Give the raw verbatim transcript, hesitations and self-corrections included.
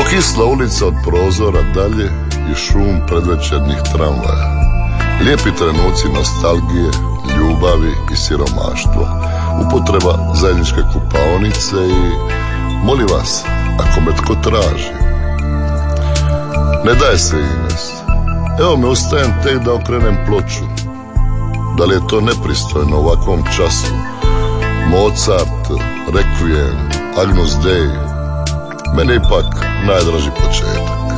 Kisla ulica od prozora dalje i šum predvečernjih tramvaja. Lijepi trenuci nostalgije, ljubavi i siromaštva. Upotreba zajedničke kupaonice i molim vas, ako me tko traži. Ne daje se, Ines. Evo me, ustajem tek da okrenem ploču. Da li je to nepristojno u ovakvom času? Mozart, Requiem, Agnus Dei. Meni je ipak najdraži početak.